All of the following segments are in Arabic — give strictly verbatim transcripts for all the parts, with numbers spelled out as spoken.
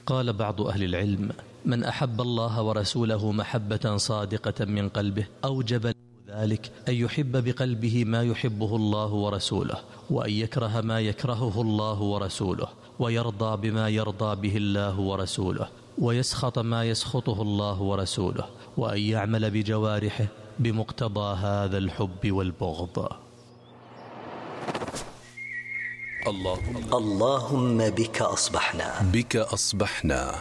قال بعض أهل العلم: من أحب الله ورسوله محبة صادقة من قلبه أوجب له ذلك أن يحب بقلبه ما يحبه الله ورسوله، وأن يكره ما يكرهه الله ورسوله، ويرضى بما يرضى به الله ورسوله، ويسخط ما يسخطه الله ورسوله، وأن يعمل بجوارحه بمقتضى هذا الحب والبغض. اللهم اللهم بك أصبحنا بك أصبحنا.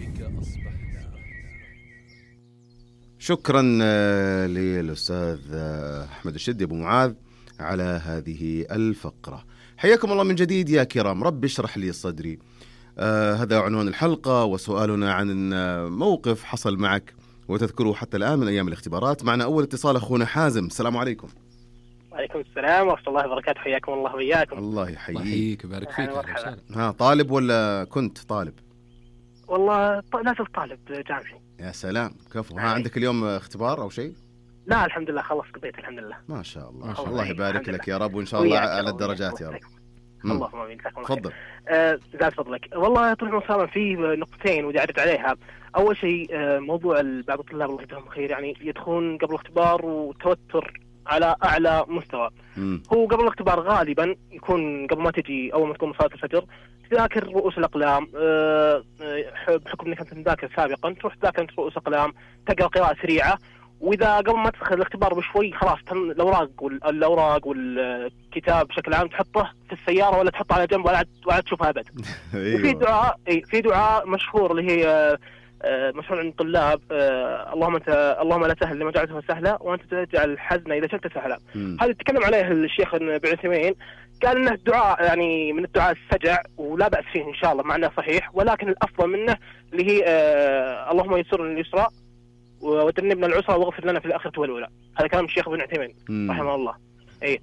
شكرا للأستاذ أحمد الشدي أبو معاذ على هذه الفقرة. حياكم الله من جديد يا كرام. رب اشرح لي صدري. آه هذا عنوان الحلقة، وسؤالنا عن موقف حصل معك وتذكره حتى الآن من أيام الاختبارات. معنا أول اتصال أخونا حازم. السلام عليكم. وعليكم السلام ورحمة الله وبركاته. حياكم الله وإياكم. الله يحييك. الله يحييك ويبارك فيك. ها طالب ولا كنت طالب؟ والله لا زلت طالب جامعي. يا سلام كفو. ها عندك اليوم اختبار أو شيء؟ لا الحمد لله خلص قضيت الحمد لله. ما شاء الله. ما شاء الله يبارك لك يا رب، وإن شاء الله على الدرجات يا رب. اللهم آمين. تفضل. آه زاد فضلك. والله طبعا صار في نقطتين ودي أعرض عليها. أول شيء آه موضوع بعض الطلاب الله يجزاهم خير يعني يدخلون قبل الاختبار وتوتر على أعلى مستوى. مم. هو قبل الاختبار غالبا يكون قبل ما تجي أول ما تكون صلاة الفجر تذاكر رؤوس الأقلام. أه بحكم أنك أنت مذاكر سابقا تروح تذاكر رؤوس الأقلام، تقرأ قراءة سريعة، وإذا قبل ما تدخل الاختبار بشوي خلاص الأوراق والأوراق والكتاب بشكل عام تحطه في السيارة ولا تحطه على جنب ولا ولا تشوفها أبد. وفي دعاء في دعاء مشهور اللي هي مشهور عند الطلاب: اللهم انت اللهم لا سهل لما جعلته سهلا وانت تجعل الحزن اذا شئت سهلا. هذا تكلم عليه الشيخ ابن عثيمين، قال انه الدعاء يعني من الدعاء السجع ولا باس فيه ان شاء الله، معناه صحيح، ولكن الافضل منه اللي هي اللهم يسرنا اليسرى وتجنبنا العسرى واغفر لنا في الاخره والاولى. هذا كلام الشيخ ابن عثيمين رحمه الله. اي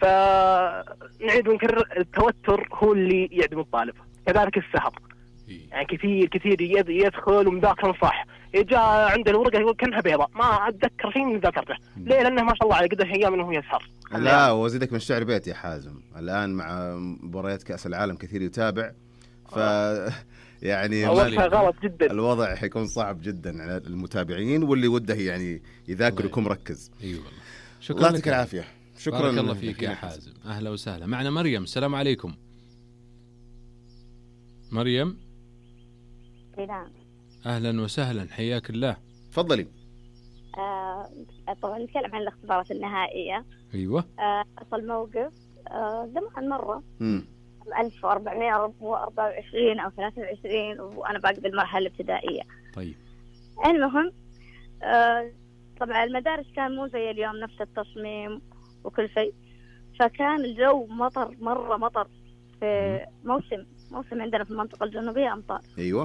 فنعيد ونكرر، التوتر هو اللي يعدم الطالب، كذلك السهر. يعني كثير كثير يدخل ومذاكر صح، جاء عنده الورقة يقول كأنها بيضاء، ما أتذكر شيء من ذاكرته. ليه؟ لأنه ما شاء الله على قدر أيام إنه يسهر. لا وزيدك من الشعر بيت يا حازم. الآن مع مباريات كأس العالم كثير يتابع، ف يعني غلط جدا. الوضع حيكون صعب جدا على المتابعين واللي وده يعني يذاكر ويكون مركز. اي والله. شكرا الله يعطيك العافية. شكرا. بارك الله فيك يا حازم. أهلا وسهلا. معنا مريم. السلام عليكم. مريم. نعم. أهلا وسهلا حياك الله. تفضلي. آه طبعا نتكلم عن الاختبارات النهائية. أيوة. آه أصل موقف آه زمان مرة امم ألف وأربعمائة وأربعة وعشرين أو ثلاثة وعشرين وأنا باقي بالمرحلة الابتدائية. طيب. المهم آه طبعا المدارس كان مو زي اليوم نفس التصميم وكل شيء، فكان الجو مطر مرة مطر في موسم موسم عندنا في المنطقة الجنوبية أمطار. أيوة.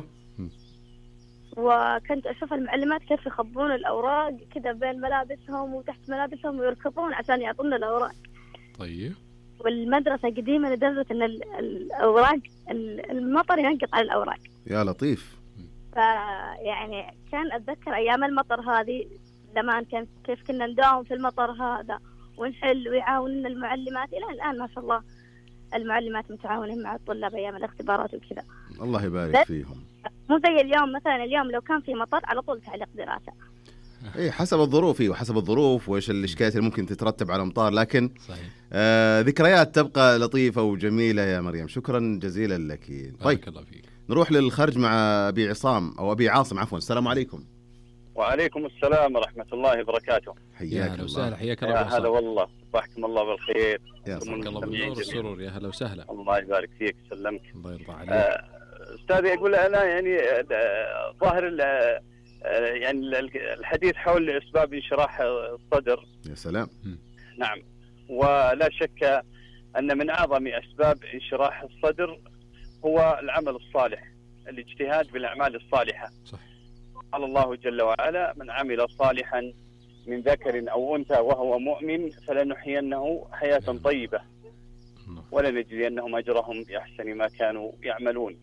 وكنت أشوف المعلمات كيف يخبون الأوراق كذا بين ملابسهم وتحت ملابسهم ويركضون عشان يعطونا الأوراق. طيب. والمدرسة قديمة لدرجة أن الأوراق المطر ينقط على الأوراق. يا لطيف. فيعني كان أتذكر أيام المطر هذه زمان كان كيف كنا نداوم في المطر هذا ونحل ويعاوننا المعلمات. إلى الآن ما شاء الله المعلمات متعاونين مع الطلاب أيام الاختبارات وكذا. الله يبارك فيهم. مو زي اليوم، مثلا اليوم لو كان في مطر على طول تعليق دراسة. اي حسب الظروف، اي وحسب الظروف وايش الاشكاليات اللي ممكن تترتب على الامطار، لكن صحيح. آه ذكريات تبقى لطيفة وجميلة يا مريم. شكرا جزيلا لك. طيب بارك الله فيك. نروح للخرج مع ابي عصام او ابي عاصم عفوا. السلام عليكم. وعليكم السلام ورحمة الله وبركاته. حياك الله وسهلا. حياك الله. الله. هلا والله صباحكم الله بالخير. يا سلامك الله بالنور والسرور. يا هلا وسهلا. الله يبارك فيك سلمك. الله يرضى عليك. آه أستاذي أقول أنا يعني ظاهر يعني الحديث حول أسباب انشراح الصدر. يا سلام. نعم. ولا شك أن من أعظم أسباب انشراح الصدر هو العمل الصالح، الاجتهاد بالأعمال الصالحة. صح. قال الله جل وعلا: من عمل صالحا من ذكر أو أنثى وهو مؤمن فلنحيينه حياة طيبة ولنجزينهم أجرهم بأحسن ما كانوا يعملون.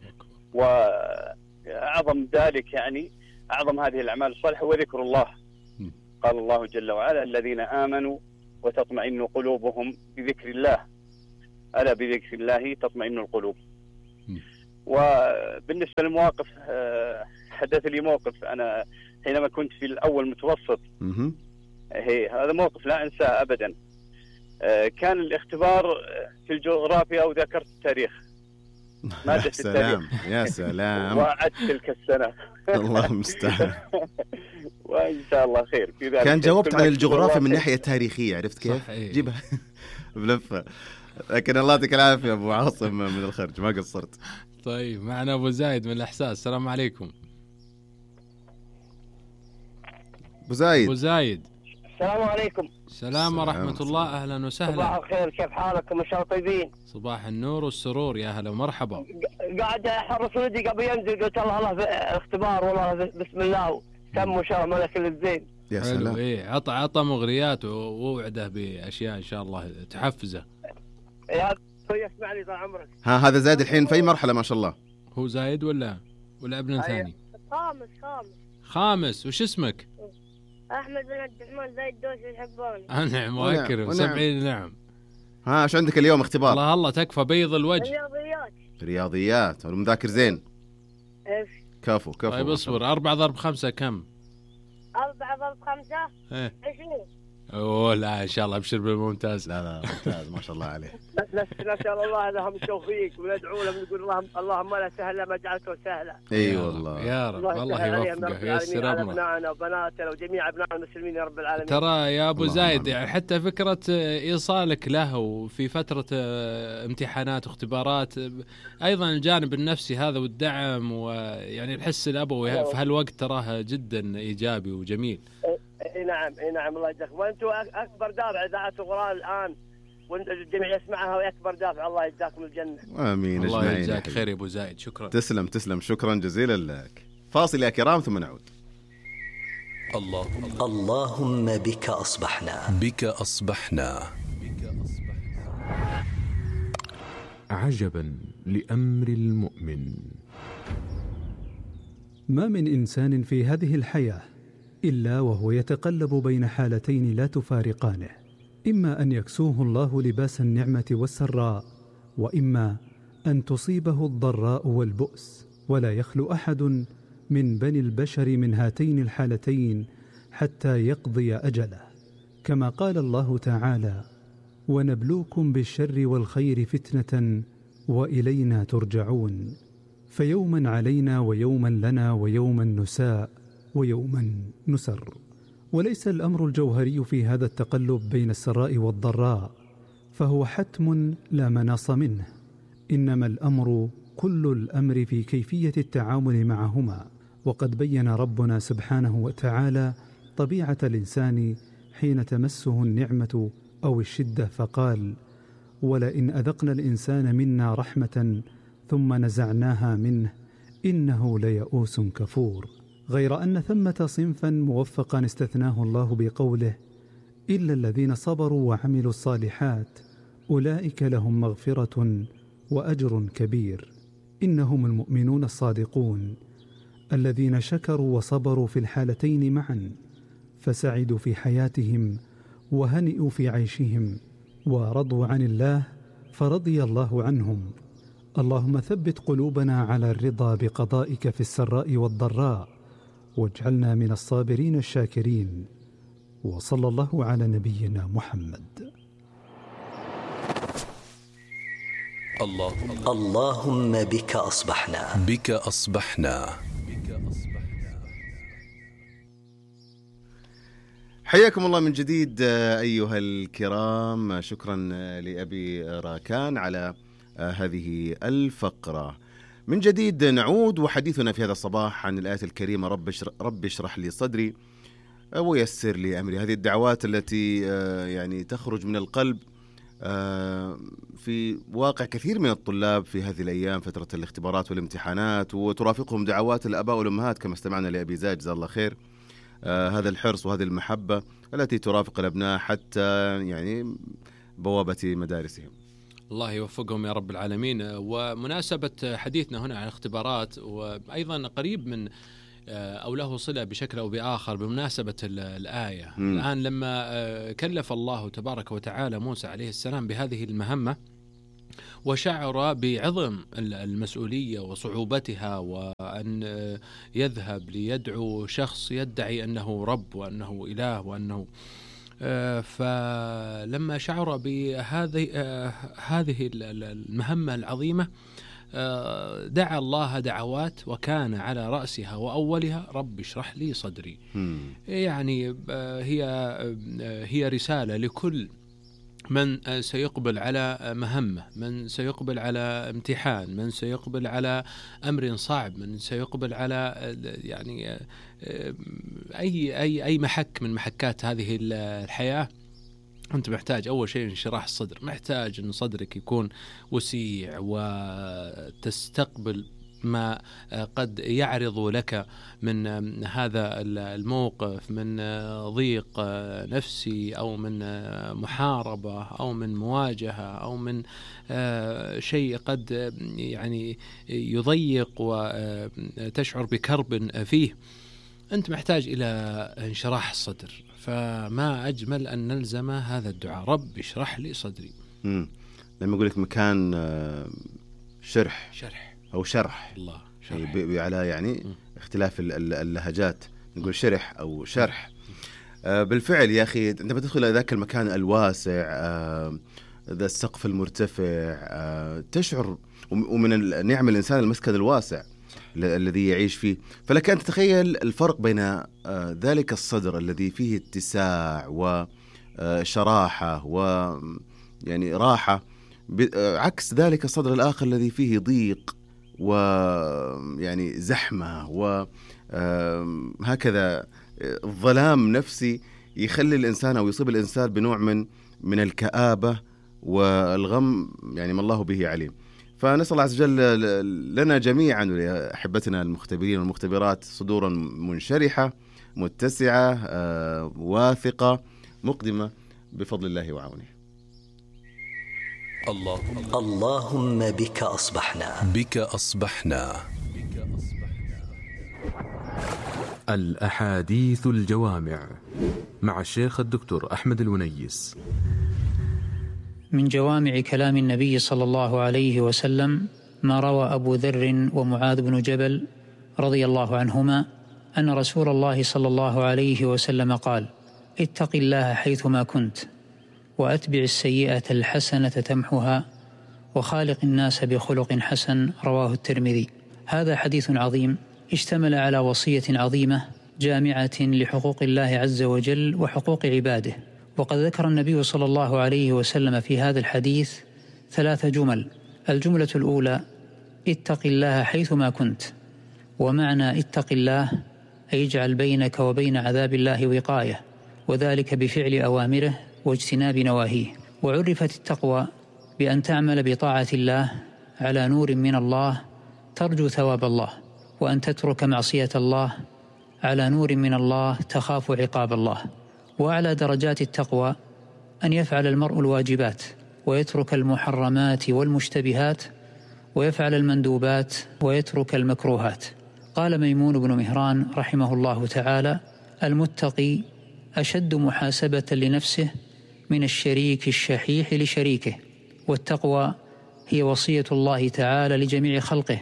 وأعظم ذلك يعني أعظم هذه الأعمال الصالحة وذكر الله. قال الله جل وعلا: الذين آمنوا وتطمئن قلوبهم بذكر الله، ألا بذكر الله تطمئن القلوب. وبالنسبة للمواقف حدث لي موقف أنا حينما كنت في الأول متوسط. هي هذا موقف لا أنساه أبدا. كان الاختبار في الجغرافيا وذكرت التاريخ، مادة التاريخ. يا سلام. وعدت تلك السنة. الله المستعان. وإن شاء الله خير في ذلك. كان جاوبت عن الجغرافيا من ناحية تاريخية، عرفت كيف؟ جيبها بلفة. لكن الله يعطيك العافية أبو عاصم من الخرج، ما قصرت. طيب معنا أبو زايد من الإحساس. السلام عليكم أبو زايد. أبو زايد السلام عليكم. السلام ورحمة الله. أهلا وسهلا. صباح الخير، كيف حالكم؟ إن شاء الله طيبين. صباح النور والسرور، يا هلا ومرحبا. قاعد أحرص ولدي قبل ينزل، قلت الله الله في اختبار والله بسم الله تم وإن شاء الله ملك الزين. يا سلام. إيه عطى عطى مغريات ووعده بأشياء إن شاء الله تحفزه. يا يسمعني طال عمرك. ها هذا زايد الحين في أي مرحلة ما شاء الله؟ هو زايد ولا ولا ابن ثاني؟ خامس خامس خامس. وش اسمك؟ أحمد بن عبد الرحمن زايد دوسي الحباني. أنعم وأكرم. سبعين نعم. ها ايش عندك اليوم اختبار؟ الله الله تكفى بيض الوجه. رياضيات. رياضيات. ومذاكر زين؟ ايش؟ كفو كفو. طيب اصبر. أربعة ضرب خمسة كم؟ أربعة ضرب خمسة ايه عشرين. اوه لا ان شاء الله ابشر بالممتاز. لا لا ممتاز ما شاء الله عليه. نسأل الله لهم التوفيق وندعو لهم نقول اللهم اللهم لا سهل ما جعلته سهلا. اي والله يا رب الله يوفقه وييسر امره. ابنائنا وبناتنا وجميع ابناء المسلمين يا رب العالمين. ترى يا ابو زايد يعني حتى فكره ايصالك له وفي فتره امتحانات واختبارات، ايضا الجانب النفسي هذا والدعم ويعني الحس الابوي في هالوقت تراه جدا ايجابي وجميل. اي نعم اي نعم الله يجزاك. وانتم اكبر دافع اذاعه القران الان والجميع يسمعها، واكبر دافع. الله يجزاكم الجنه. امين. الله يجزاك خير يا ابو زايد. شكرا. تسلم تسلم شكرا جزيلا لك. فاصل يا كرام ثم نعود. الله اللهم بك اصبحنا بك اصبحنا عجبا لامر المؤمن. ما من انسان في هذه الحياه إلا وهو يتقلب بين حالتين لا تفارقانه، إما أن يكسوه الله لباس النعمة والسراء، وإما أن تصيبه الضراء والبؤس، ولا يخلو أحد من بني البشر من هاتين الحالتين حتى يقضي أجله، كما قال الله تعالى: ونبلوكم بالشر والخير فتنة وإلينا ترجعون. فيوما علينا ويوما لنا ويوما نساء ويوما نسر. وليس الأمر الجوهري في هذا التقلب بين السراء والضراء، فهو حتم لا مناص منه، إنما الأمر كل الأمر في كيفية التعامل معهما. وقد بين ربنا سبحانه وتعالى طبيعة الإنسان حين تمسه النعمة أو الشدة، فقال: ولئن أذقنا الإنسان منا رحمة ثم نزعناها منه إنه ليئوس كفور. غير أن ثمة صنفا موفقا استثناه الله بقوله: إلا الذين صبروا وعملوا الصالحات أولئك لهم مغفرة وأجر كبير. إنهم المؤمنون الصادقون الذين شكروا وصبروا في الحالتين معا، فسعدوا في حياتهم وهنئوا في عيشهم، ورضوا عن الله فرضي الله عنهم. اللهم ثبت قلوبنا على الرضا بقضائك في السراء والضراء، واجعلنا من الصابرين الشاكرين. وصلى الله على نبينا محمد. الله اللهم بك أصبحنا بك أصبحنا حياكم الله من جديد أيها الكرام. شكرا لأبي راكان على هذه الفقرة. من جديد نعود وحديثنا في هذا الصباح عن الآية الكريمة: رب اشرح, رب اشرح لي صدري ويسر لي أمري. هذه الدعوات التي يعني تخرج من القلب في واقع كثير من الطلاب في هذه الأيام، فترة الاختبارات والامتحانات، وترافقهم دعوات الآباء والأمهات كما استمعنا لأبي زايد جزاه الله خير. هذا الحرص وهذه المحبة التي ترافق الأبناء حتى يعني بوابة مدارسهم. الله يوفقهم يا رب العالمين. ومناسبة حديثنا هنا عن الاختبارات، وأيضا قريب من أو له صلة بشكل أو بآخر بمناسبة الآية. م. الآن لما كلف الله تبارك وتعالى موسى عليه السلام بهذه المهمة، وشعر بعظم المسؤولية وصعوبتها، وأن يذهب ليدعو شخص يدعي أنه رب وأنه إله وأنه فلما شعر بهذه هذه المهمة العظيمة دعا الله دعوات، وكان على رأسها وأولها رب اشرح لي صدري. يعني هي هي رسالة لكل من سيقبل على مهمة، من سيقبل على امتحان، من سيقبل على أمر صعب، من سيقبل على يعني أي أي أي محك من محكات هذه الحياة. أنت محتاج أول شيء انشراح الصدر، محتاج أن صدرك يكون وسيع وتستقبل ما قد يعرض لك من هذا الموقف، من ضيق نفسي أو من محاربة أو من مواجهة أو من شيء قد يعني يضيق وتشعر بكرب فيه. أنت محتاج إلى انشراح الصدر، فما أجمل أن نلزم هذا الدعاء، رب اشرح لي صدري. مم. لما يقول لك مكان شرح شرح أو شرح الله شرح. على يعني م. اختلاف اللهجات، نقول شرح أو شرح. آه بالفعل يا أخي عندما تدخل إلى ذاك المكان الواسع، آه ذا السقف المرتفع، آه تشعر، ومن النعم الإنسان المسكن الواسع الذي يعيش فيه. فلك أن تتخيل الفرق بين آه ذلك الصدر الذي فيه اتساع وشراحة ويعني راحة، عكس ذلك الصدر الآخر الذي فيه ضيق ويعني زحمة وهكذا الظلام نفسي يخلي الإنسان أو يصيب الإنسان بنوع من من الكآبة والغم، يعني ما الله به عليم. فنسأل الله عز وجل لنا جميعا ولأحبتنا المختبرين والمختبرات صدورا منشرحة متسعة واثقة مقدمة بفضل الله وعونه. اللهم اللهم بك أصبحنا بك أصبحنا الأحاديث الجوامع مع الشيخ الدكتور أحمد الونيس. من جوامع كلام النبي صلى الله عليه وسلم ما روى أبو ذر ومعاذ بن جبل رضي الله عنهما أن رسول الله صلى الله عليه وسلم قال: اتق الله حيثما كنت، وأتبع السيئة الحسنة تمحها، وخالق الناس بخلق حسن. رواه الترمذي. هذا حديث عظيم اشتمل على وصية عظيمة جامعة لحقوق الله عز وجل وحقوق عباده. وقد ذكر النبي صلى الله عليه وسلم في هذا الحديث ثلاث جمل. الجملة الأولى: اتق الله حيثما كنت. ومعنى اتق الله أي اجعل بينك وبين عذاب الله وقاية، وذلك بفعل أوامره واجتناب نواهيه. وعرفت التقوى بأن تعمل بطاعة الله على نور من الله ترجو ثواب الله، وأن تترك معصية الله على نور من الله تخاف عقاب الله. وأعلى درجات التقوى أن يفعل المرء الواجبات ويترك المحرمات والمشتبهات، ويفعل المندوبات ويترك المكروهات. قال ميمون بن مهران رحمه الله تعالى: المتقي أشد محاسبة لنفسه من الشريك الشحيح لشريكه. والتقوى هي وصية الله تعالى لجميع خلقه،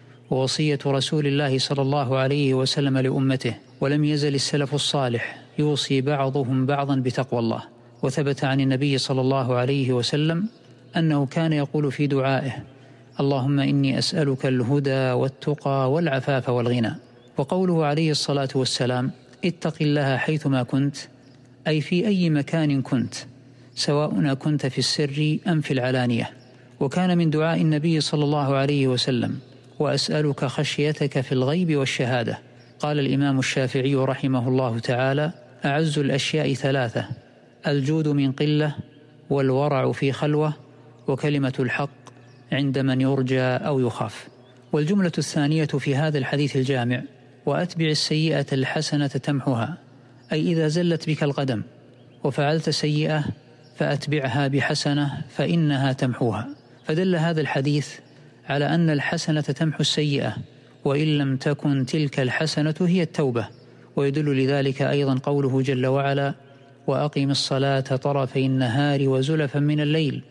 ووصية رسول الله صلى الله عليه وسلم لأمته. ولم يزل السلف الصالح يوصي بعضهم بعضا بتقوى الله. وثبت عن النبي صلى الله عليه وسلم أنه كان يقول في دعائه: اللهم إني أسألك الهدى والتقى والعفاف والغنى. وقوله عليه الصلاة والسلام: اتق الله حيثما كنت، أي في أي مكان كنت، سواء كنت في السر أم في العلانية. وكان من دعاء النبي صلى الله عليه وسلم: وأسألك خشيتك في الغيب والشهادة. قال الإمام الشافعي رحمه الله تعالى: أعز الأشياء ثلاثة: الجود من قلة، والورع في خلوة، وكلمة الحق عند من يرجى أو يخاف. والجملة الثانية في هذا الحديث الجامع: وأتبع السيئة الحسنة تمحها، أي إذا زلت بك القدم وفعلت سيئة فأتبعها بحسنة فإنها تمحوها. فدل هذا الحديث على أن الحسنة تمحو السيئة، وإن لم تكن تلك الحسنة هي التوبة. ويدل لذلك أيضا قوله جل وعلا: وأقم الصلاة طرفي النهار وزلفا من الليل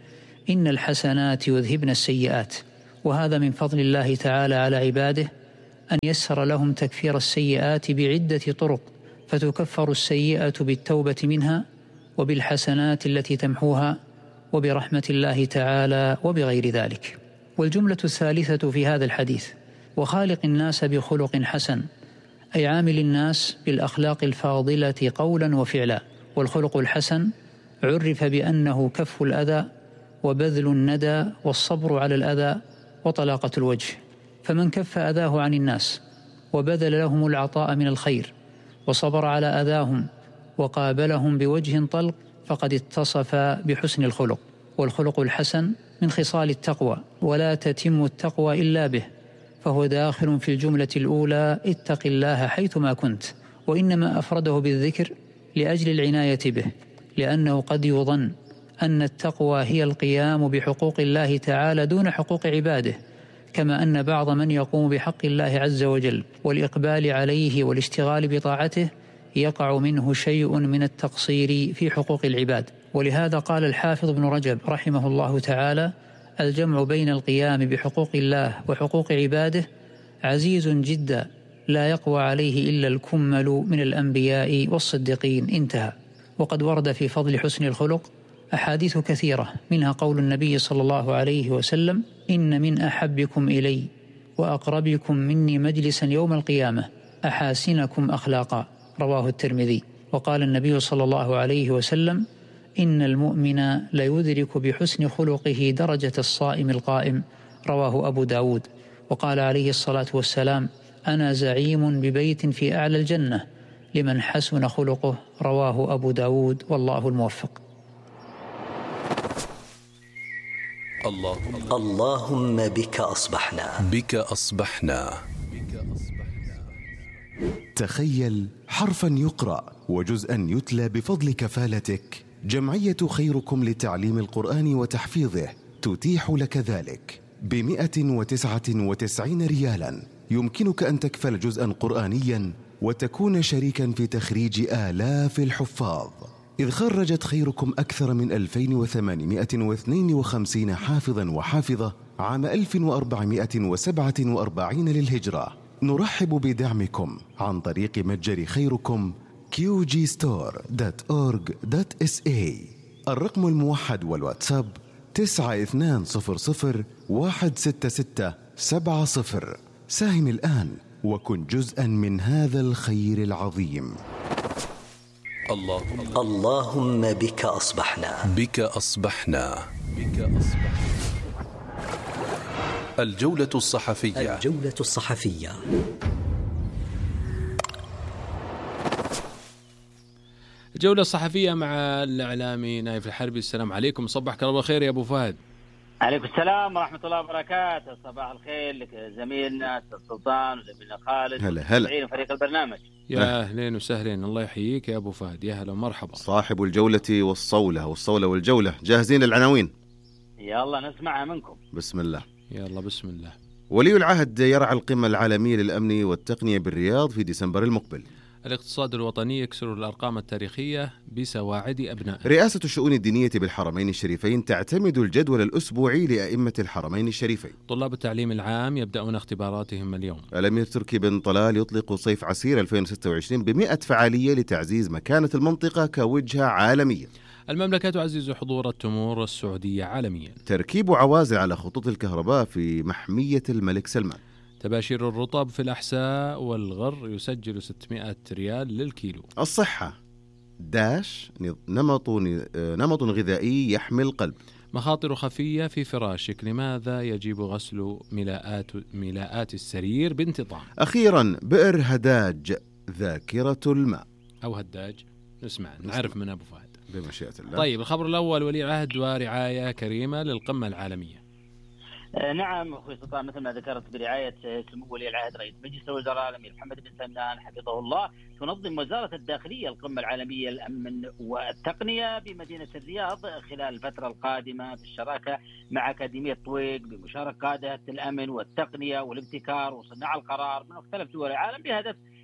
إن الحسنات يذهبن السيئات. وهذا من فضل الله تعالى على عباده أن يسر لهم تكفير السيئات بعدة طرق، فتكفر السيئة بالتوبة منها وبالحسنات التي تمحوها وبرحمة الله تعالى وبغير ذلك. والجملة الثالثة في هذا الحديث: وخالق الناس بخلق حسن، أي عامل الناس بالأخلاق الفاضلة قولا وفعلا. والخلق الحسن عرف بأنه كف الأذى وبذل الندى والصبر على الأذى وطلاقة الوجه. فمن كف أذاه عن الناس وبذل لهم العطاء من الخير وصبر على أذاهم وقابلهم بوجه طلق فقد اتصف بحسن الخلق. والخلق الحسن من خصال التقوى، ولا تتم التقوى إلا به، فهو داخل في الجملة الأولى: اتق الله حيثما كنت. وإنما أفرده بالذكر لأجل العناية به، لأنه قد يظن أن التقوى هي القيام بحقوق الله تعالى دون حقوق عباده، كما أن بعض من يقوم بحق الله عز وجل والإقبال عليه والاشتغال بطاعته يقع منه شيء من التقصير في حقوق العباد. ولهذا قال الحافظ ابن رجب رحمه الله تعالى: الجمع بين القيام بحقوق الله وحقوق عباده عزيز جدا، لا يقوى عليه إلا الكمل من الأنبياء والصديقين. انتهى. وقد ورد في فضل حسن الخلق أحاديث كثيرة، منها قول النبي صلى الله عليه وسلم: إن من أحبكم إلي وأقربكم مني مجلسا يوم القيامة أحاسنكم أخلاقا، رواه الترمذي. وقال النبي صلى الله عليه وسلم: إن المؤمن ليدرك بحسن خلقه درجة الصائم القائم، رواه أبو داود. وقال عليه الصلاة والسلام: أنا زعيم ببيت في أعلى الجنة لمن حسن خلقه، رواه أبو داود، والله الموفق. اللهم, اللهم بك أصبحنا بك أصبحنا تخيل حرفا يقرأ وجزءا يتلى بفضل كفالتك. جمعية خيركم لتعليم القرآن وتحفيظه تتيح لك ذلك بمئة وتسعة وتسعين ريالا. يمكنك أن تكفل جزءا قرآنيا وتكون شريكا في تخريج آلاف الحفاظ، إذ خرجت خيركم أكثر من ألفين وثمانمئة واثنين وخمسين حافظا وحافظة عام ألف وأربعمئة وسبعة وأربعين للهجرة. نرحب بدعمكم عن طريق متجر خيركم كيو جي ستور دوت أورج دوت إس إيه. الرقم الموحد والواتساب تسعة اثنان صفر صفر واحد ستة ستة سبعة صفر. ساهم الآن وكن جزءا من هذا الخير العظيم. اللهم, اللهم بك أصبحنا بك أصبحنا بك أصبحنا الجولة الصحفية الجولة الصحفية الجولة الصحفية مع الإعلامي نايف الحربي. السلام عليكم، صبحك الله خير يا أبو فهد. عليكم السلام ورحمة الله وبركاته. صباح الخير لك زميلنا السلطان وزميلنا خالد هلا هلا وفريق البرنامج. يا أهلين وسهلين، الله يحييك يا أبو فهد، يا هلا ومرحبا. صاحب الجولة والصولة والصولة والجولة، جاهزين للعناوين؟ يلا نسمعها منكم. بسم الله. يلا بسم الله. ولي العهد يرعى القمة العالمية للأمن والتقنية بالرياض في ديسمبر المقبل. الاقتصاد الوطني يكسر الأرقام التاريخية بسواعد أبنائه. رئاسة الشؤون الدينية بالحرمين الشريفين تعتمد الجدول الأسبوعي لأئمة الحرمين الشريفين. طلاب التعليم العام يبدأون اختباراتهم اليوم. الأمير تركي بن طلال يطلق صيف عسير ألفين وستة وعشرين بمئة فعالية لتعزيز مكانة المنطقة كوجهة عالمية. المملكة تعزز حضور التمور السعودية عالميا. تركيب عوازل على خطوط الكهرباء في محمية الملك سلمان. تباشير الرطب في الأحساء والغر يسجل ستمئة ريال للكيلو. الصحة داش نمط نمط غذائي يحمي القلب. مخاطر خفية في فراشك، لماذا يجب غسل ملاءات ملاءات السرير بانتظام. أخيرا بئر هداج ذاكرة الماء أو هداج. نسمع نعرف من أبو فهد بمشيئة الله. طيب الخبر الأول: ولي عهد ورعاية كريمة للقمة العالمية. نعم أخوي سلطان، مثل ما ذكرت برعاية سمو ولي العهد رئيس مجلس الوزراء الأمير محمد بن سلمان حفظه الله، تنظم وزارة الداخلية القمة العالمية للأمن والتقنية بمدينة الرياض خلال الفترة القادمة بالشراكة مع أكاديمية طويق بمشاركة قادة الأمن والتقنية والابتكار وصناع القرار من مختلف دول العالم، بهدف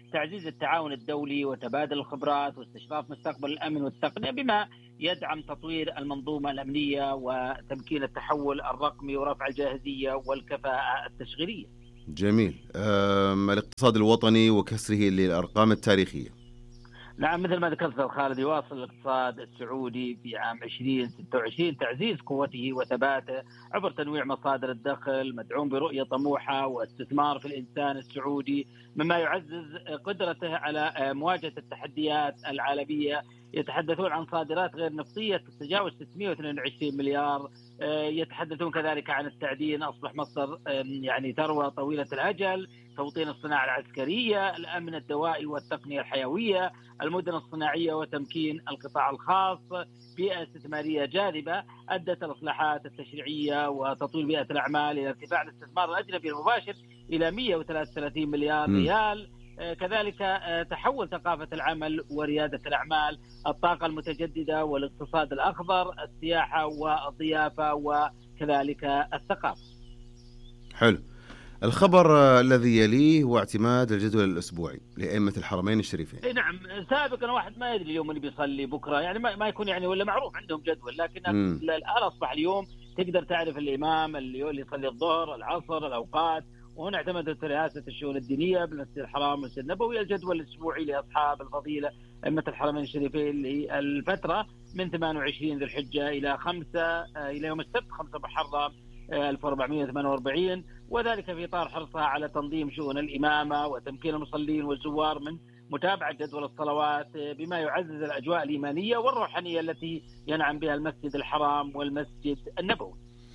تعزيز التعاون الدولي وتبادل الخبرات واستشراف مستقبل الأمن والتقنية بما يدعم تطوير المنظومة الأمنية وتمكين التحول الرقمي ورفع الجاهزية والكفاءة التشغيلية. جميل. الاقتصاد الوطني وكسره للأرقام التاريخية. نعم، مثل ما ذكرت خالد، يواصل الاقتصاد السعودي في عام عشرين ستة وعشرين تعزيز قوته وثباته عبر تنويع مصادر الدخل مدعوم برؤية طموحة واستثمار في الإنسان السعودي، مما يعزز قدرته على مواجهة التحديات العالمية. يتحدثون عن صادرات غير نفطية تتجاوز ستمائة واثنين وعشرين مليار. يتحدثون كذلك عن التعدين، أصبح مصدر يعني ثروة طويلة الأجل، توطين الصناعة العسكرية، الأمن الدوائي والتقنية الحيوية، المدن الصناعية وتمكين القطاع الخاص، بيئة استثمارية جاذبة أدت الإصلاحات التشريعية وتطوير بيئة الأعمال إلى ارتفاع الاستثمار الأجنبي المباشر إلى مئة وثلاثة وثلاثين مليار ريال. كذلك تحول ثقافة العمل وريادة الأعمال، الطاقة المتجددة والاقتصاد الأخضر، السياحة والضيافة وكذلك الثقافة. حلو. الخبر الذي يليه هو اعتماد الجدول الأسبوعي لأئمة الحرمين الشريفين. نعم، سابقا واحد ما يدري اليوم اللي بيصلي بكرة، يعني ما يكون يعني ولا معروف عندهم جدول، لكن الآن أصبح اليوم تقدر تعرف الإمام اللي يصلي الظهر العصر الأوقات. وهنا اعتمدت رئاسة الشؤون الدينية بالمسجد الحرام والمسجد النبوي الجدول الأسبوعي لأصحاب الفضيلة أئمة الحرمين الشريفين للفترة من ثمانية وعشرين ذي الحجة إلى خمسة إلى يوم السبت خمسة محرم ألف وأربعمائة وثمانية وأربعين، وذلك في إطار حرصها على تنظيم شؤون الإمامة وتمكين المصلين والزوار من متابعة جدول الصلوات بما يعزز الأجواء الإيمانية والروحانية التي ينعم بها المسجد الحرام والمسجد النبوي.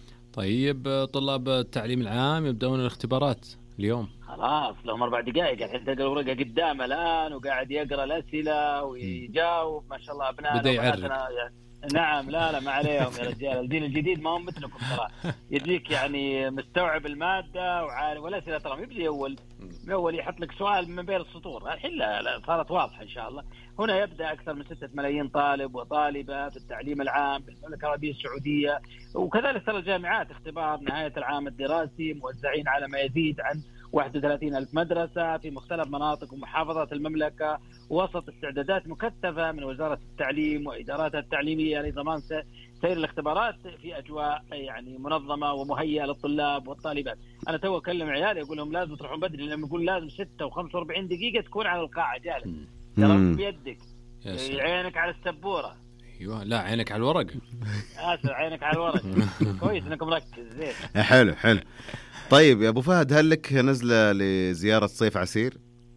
طيب، طلاب التعليم العام يبدأون الاختبارات اليوم، خلاص لهم أربع دقائق الحين، تلقى الورقة قدامه الآن وقاعد يقرأ الأسئلة ويجاوب. ما شاء الله أبنائنا بدأ يعرف. نعم، لا لا ما عليهم يا رجال، الجيل الجديد ما هم مثلكم ترى، يجيك يعني مستوعب المادة وعارف ولا أسئلة ترى يبدأ أول من أول يحط لك سؤال من بين السطور. الحين لا, لا صارت واضحة إن شاء الله. هنا يبدأ أكثر من ستة ملايين طالب وطالبة في التعليم العام بالمملكة العربية السعودية، وكذلك ترى الجامعات اختبار نهاية العام الدراسي موزعين على ما يزيد عن واحد وثلاثين ألف مدرسة في مختلف مناطق ومحافظات المملكة، وسط استعدادات مكثفة من وزارة التعليم وإداراتها التعليمية لضمان سير الاختبارات في أجواء يعني منظمة ومهيئة للطلاب والطالبات. أنا تو أكلم عيالي أقول لهم لازم تروحون بدري، لما يقول لازم ستة وخمسة وأربعين دقيقة تكون على القاعة جالس، ترى بيدك عينك على السبورة. ايوه، لا عينك على الورق. اسف، عينك على الورق. كويس انكم مركز زين. حلو حلو. طيب يا ابو فهد، هل لك نزله لزياره صيف عسير؟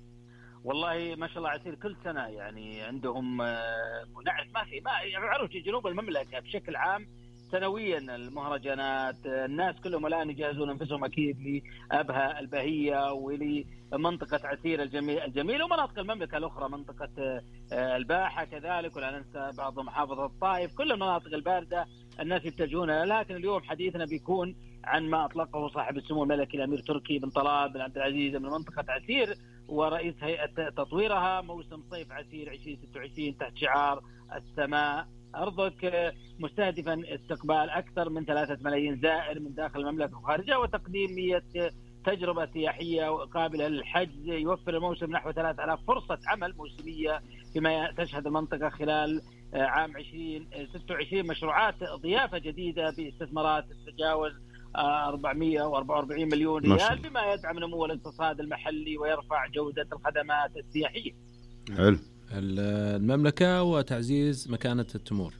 والله ما شاء الله عسير كل سنه يعني عندهم منعش، ما في ما يعرفوا جنوب المملكه بشكل عام سنويا المهرجانات. الناس كلهم الان يجهزون انفسهم اكيد لابها البهيه ولمنطقه عسير الجميل الجميل ومناطق المملكه الاخرى، منطقه الباحه كذلك، ولا ننسى بعض محافظه الطائف، كل المناطق البارده الناس يتجهون. لكن اليوم حديثنا بيكون عن ما اطلقه صاحب السمو الملكي الامير تركي بن طلال بن عبد العزيز من منطقه عسير ورئيس هيئه تطويرها، موسم صيف عسير عشرين ستة وعشرين تحت شعار السماء أرضك، مستهدفا استقبال أكثر من ثلاثة ملايين زائر من داخل المملكة وخارجها، وتقديم مية تجربة سياحية قابلة للحجز. يوفر الموسم نحو ثلاثة آلاف فرصة عمل موسمية، فيما تشهد المنطقة خلال عام عشرين ستة وعشرين مشروعات ضيافة جديدة باستثمارات تتجاوز أربعمائة وأربعة وأربعين مليون ريال، بما يدعم نمو الاقتصاد المحلي ويرفع جودة الخدمات السياحية. حلو. المملكة وتعزيز مكانة التمور.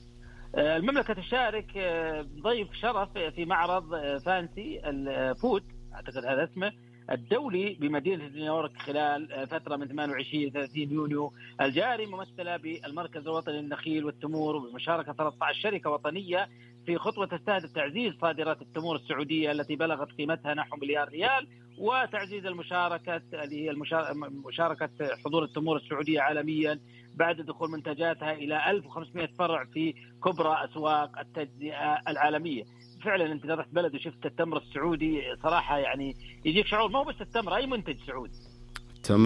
المملكة تشارك ضيف شرف في معرض فانسي الفود، أعتقد هذا اسمه، الدولي بمدينة نيويورك خلال فترة من ثمانية وعشرين إلى ثلاثين يونيو الجاري، ممثلة بالمركز الوطني للنخيل والتمور وبمشاركة ثلاثة عشر شركة وطنية في خطوة تستهدف تعزيز صادرات التمور السعودية التي بلغت قيمتها نحو مليار ريال، وتعزيز المشاركة اللي هي مشاركة حضور التمور السعودية عالميا بعد دخول منتجاتها إلى ألف وخمسمائة فرع في كبرى أسواق التجزئة العالمية. فعلا أنت رحت بلد وشفت التمر السعودي صراحة يعني يجيك شعور، ما هو بس التمر، أي منتج سعودي.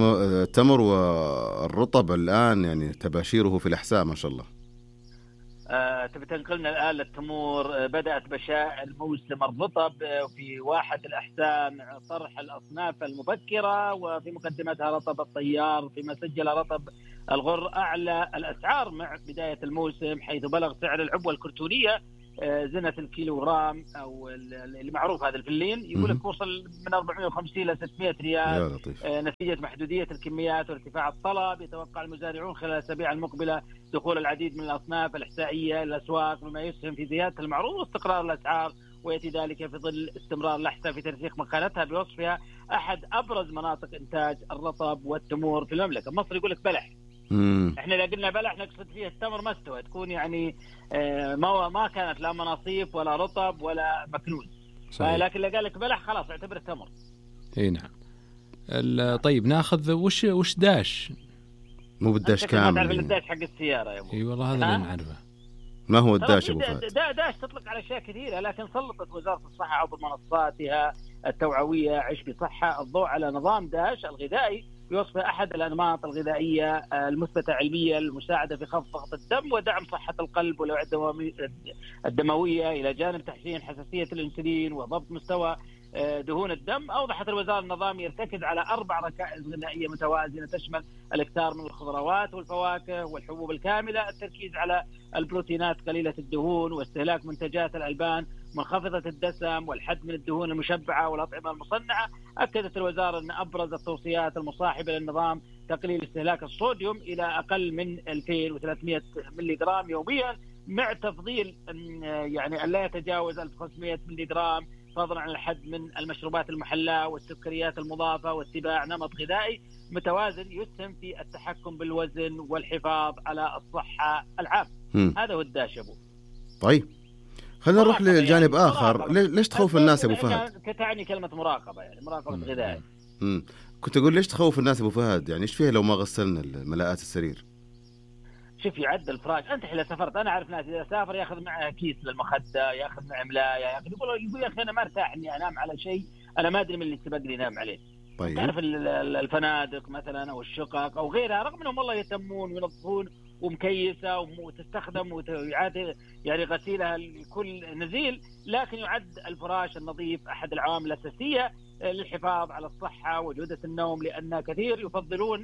التمر والرطب الآن يعني تباشيره في الأحساء ما شاء الله. آه تبي تنقلنا الآن للتمور. آه بدأت بشائر موسم الرطب آه في واحة الأحساء طرح الأصناف المبكرة، وفي مقدمتها رطب الطيار، فيما سجل رطب الغر أعلى الأسعار مع بداية الموسم، حيث بلغ سعر العبوة الكرتونية آه زنة الكيلوغرام أو اللي معروف هذا الفلين، يقول لك وصل من أربعمائة وخمسين إلى ستمائة ريال آه نتيجة محدودية الكميات وارتفاع الطلب. يتوقع المزارعون خلال الأسابيع المقبلة دخول العديد من الأصناف الإحسائية الأسواق، مما يسهم في زيادة المعروض واستقرار الأسعار، ويأتي ذلك في ظل استمرار الأحساء في ترسيخ مكانتها بوصفها أحد أبرز مناطق إنتاج الرطب والتمور في المملكة. مصر يقول لك بلح، مم. احنا اذا قلنا بلح نقصد فيه التمر ما استوى، تكون يعني آه ما ما كانت لا مناصيف ولا رطب ولا مكنوز، لكن اذا قال لك بلح خلاص اعتبره تمر. اي نعم. طيب ناخذ وش وش داش؟ مو بالداش كامل. تعرف الداش حق السياره يا ابو؟ اي والله هذا اللي نعرفه. ما هو الداش ابو فهد؟ دا داش تطلق على اشياء كثيره، لكن سلطت وزاره الصحه عبر منصاتها التوعويه عش بصحه الضوء على نظام داش الغذائي بوصفه أحد الأنماط الغذائية المثبتة علميا المساعدة في خفض ضغط الدم ودعم صحة القلب والأوعية الدموية، إلى جانب تحسين حساسية الأنسولين وضبط مستوى دهون الدم. أوضحت الوزارة النظام يرتكز على أربع ركائز غذائية متوازنة تشمل الإكثار من الخضروات والفواكه والحبوب الكاملة، التركيز على البروتينات قليلة الدهون، واستهلاك منتجات الألبان منخفضة الدسم، والحد من الدهون المشبعة والأطعمة المصنعة. أكدت الوزارة أن أبرز التوصيات المصاحبة للنظام تقليل استهلاك الصوديوم إلى أقل من ألفين وثلاثمائة ملي جرام يوميا، مع تفضيل يعني أن لا يتجاوز ألف وخمسمائة ملي جرام، فضلا عن الحد من المشروبات المحلاة والسكريات المضافة، واتباع نمط غذائي متوازن يسهم في التحكم بالوزن والحفاظ على الصحة العامة. هذا هو الداش أبو. طيب خلينا نروح لجانب يعني آخر. ليش تخوف الناس أبو فهد؟ كتعني كلمة مراقبة، يعني مراقبة غذائية. امم كنت أقول ليش تخوف الناس أبو فهد؟ يعني إيش فيها لو ما غسلنا الملاءات السرير؟ شوف يعد الفراش، أنت حين سافرت أنا أعرف ناس إذا سافر يأخذ معه كيس للمخدة، يأخذ معه ملاية، يأخذ يقول يقول يا أخي أنا ما ارتاح إني أنام على شيء أنا ما أدري من اللي سبق لي نام عليه. طيب. تعرف الفنادق مثلا أو الشقق أو غيرها، رغم أنهم والله يهتمون وينظفون ومكيسة وتستخدم ويعاد يعني غسيلها لكل نزيل، لكن يعد الفراش النظيف أحد العوامل الأساسية للحفاظ على الصحة وجودة النوم، لأن كثير يفضلون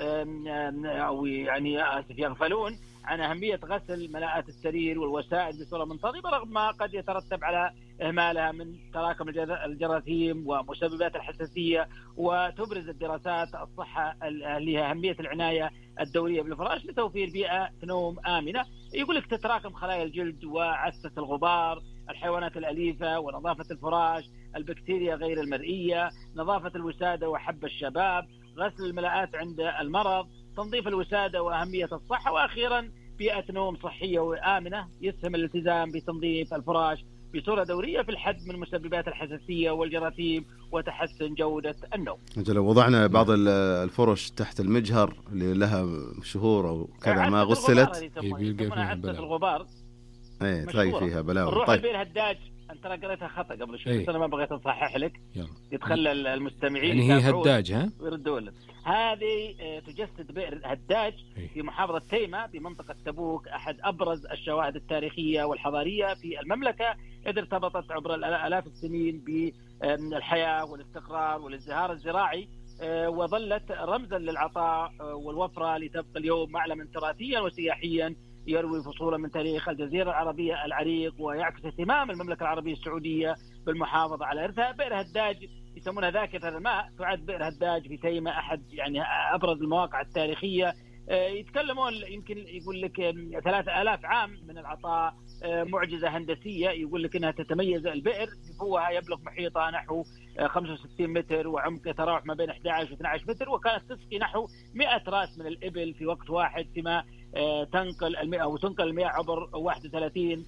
أو يعني آسف يغفلون عن أهمية غسل ملاءات السرير والوسائد بصورة منتظمة، رغم ما قد يترتب على إهمالها من تراكم الجراثيم ومسببات الحساسية. وتبرز الدراسات الصحة اللي هي أهمية العناية الدورية بالفراش لتوفير بيئة نوم آمنة. يقول لك تتراكم خلايا الجلد وعسة الغبار، الحيوانات الأليفة، ونظافة الفراش، البكتيريا غير المرئية، نظافة الوسادة وحب الشباب، غسل الملاءات عند المرض، تنظيف الوسادة وأهمية الصحة، وأخيرا بيئة نوم صحية وآمنة يسهم الالتزام بتنظيف الفراش بصورة دورية في الحد من مسببات الحساسية والجراثيم وتحسن جودة النوم. لو وضعنا بعض الفرش تحت المجهر اللي لها شهور أو كذا ما غسلت عدة الغبار ايه تلاقي فيها بلاوي. نروح طيب. البير هداج انت قريتها خطا قبل شوي بس انا ما بغيت اصحح لك، يتخلى المستمعين يعني هي هداج ها ويردوا لك. هذه تجسد بئر هداج في محافظة تيمة بمنطقة تبوك، أحد أبرز الشواهد التاريخية والحضارية في المملكة، إذ ارتبطت عبر الآلاف السنين بالحياة والاستقرار والازدهار الزراعي، وظلت رمزا للعطاء والوفرة لتبقى اليوم معلما تراثيا وسياحيا يروي فصولا من تاريخ الجزيرة العربية العريق، ويعكس اهتمام المملكة العربية السعودية بالمحافظة على إرثها. بئر هداج يسمونها ذاكرة الماء، تعد بئر هداج في تيمة أحد يعني أبرز المواقع التاريخية. يتكلمون يمكن يقول لك ثلاثة آلاف عام من العطاء، معجزة هندسية. يقول لك أنها تتميز البئر بفوها يبلغ محيطها نحو خمسة وستين متر، وعمق يتراوح ما بين أحد عشر و اثني عشر متر، وكانت تسقي نحو مئة راس من الإبل في وقت واحد، فيما تنقل المئة وتنقل المياه عبر واحد وثلاثين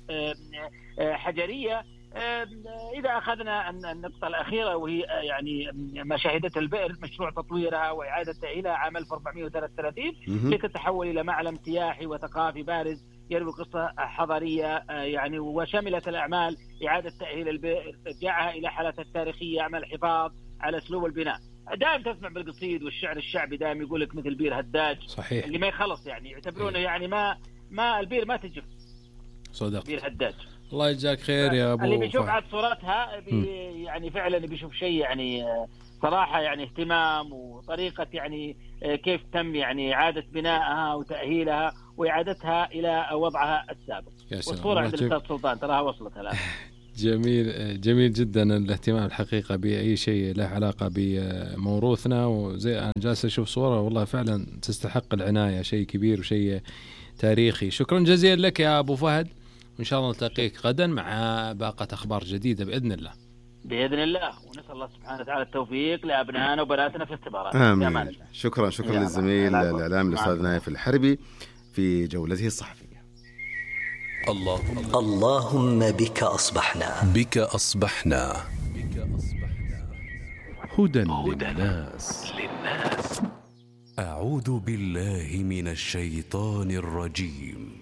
حجرية. إذا أخذنا النقطة الأخيرة وهي يعني ما شهدته البئر، مشروع تطويرها وإعادة تأهيلها عام ألف وأربعمائة وثلاثة وثلاثين لتتحول إلى معلم سياحي وثقافي بارز يروي قصة حضارية يعني، وشملت الأعمال إعادة تأهيل البئر، إرجاعها إلى حالتها التاريخية، عمل الحفاظ على أسلوب البناء. دائم تسمع بالقصيد والشعر الشعبي دائم يقول لك مثل بير هداج صحيح. اللي ما يخلص يعني يعتبرونه يعني ما ما البير ما تجف صدق بير هداج. الله يجزاك خير يا ابو. اللي بيشوف عاد صورتها بي يعني فعلا بيشوف شيء يعني صراحه يعني اهتمام وطريقه يعني كيف تم يعني اعاده بنائها وتاهيلها واعادتها الى وضعها السابق. والصوره عند الاستاذ سلطان تراها وصلت الان. جميل جميل جدا الاهتمام الحقيقه باي شيء له علاقه بموروثنا، وزي انا جالس اشوف صوره والله فعلا تستحق العنايه، شيء كبير وشيء تاريخي. شكرا جزيلا لك يا ابو فهد، وإن شاء الله نلتقيك غدا مع باقة أخبار جديدة بإذن الله. بإذن الله، ونسأل الله سبحانه وتعالى التوفيق لأبنائنا وبناتنا في اختبارات. آمين. شكرا شكرا للزميل الإعلام الأستاذ نايف الحربي في جولته الصحفية. اللهم اللهم بك أصبحنا بك أصبحنا هدى للناس. أعوذ بالله من الشيطان الرجيم.